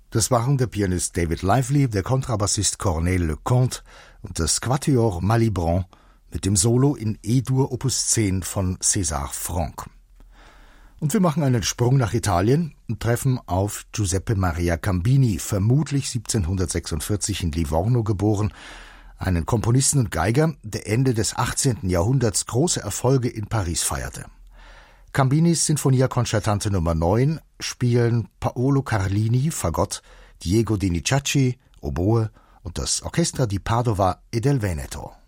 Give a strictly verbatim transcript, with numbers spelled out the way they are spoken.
Das waren der Pianist David Lively, der Kontrabassist Corneille Lecomte und das Quatuor Malibran mit dem Solo in E-Dur Opus zehn von César Franck. Und wir machen einen Sprung nach Italien und treffen auf Giuseppe Maria Cambini, vermutlich siebzehnhundertsechsundvierzig in Livorno geboren, einen Komponisten und Geiger, der Ende des achtzehnten Jahrhunderts große Erfolge in Paris feierte. Cambinis Sinfonia Concertante Nummer neun spielen Paolo Carlini, Fagott, Diego Donizacci, Oboe und das Orchestra di Padova e del Veneto.